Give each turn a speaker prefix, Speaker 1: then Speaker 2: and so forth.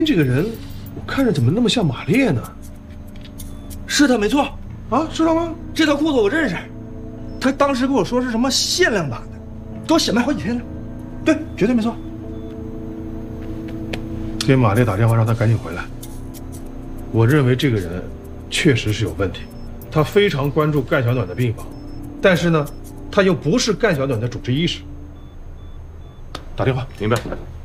Speaker 1: 这个人，我看着怎么那么像马烈呢？
Speaker 2: 是他没错
Speaker 1: 啊，是他吗？
Speaker 2: 这条裤子我认识，他当时跟我说是什么限量版的，给我显摆好几天了。对，绝对没错。
Speaker 1: 给马烈打电话，让他赶紧回来。我认为这个人确实是有问题，他非常关注干小暖的病房，但是呢，他又不是干小暖的主治医师。打电话，
Speaker 3: 明白。